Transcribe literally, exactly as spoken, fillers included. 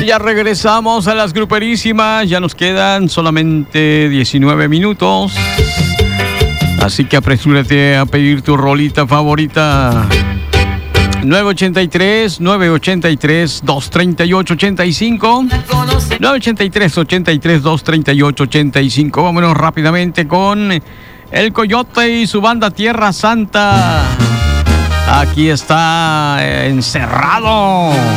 Ya regresamos a las gruperísimas. Ya nos quedan solamente diecinueve minutos. Así que apresúrate a pedir tu rolita favorita. nueve ocho tres, nueve ocho tres, dos tres ocho, ocho cinco. nueve ocho tres, ocho tres, dos tres ocho, ocho cinco. Vámonos rápidamente con El Coyote y su banda Tierra Santa. Aquí está Encerrado.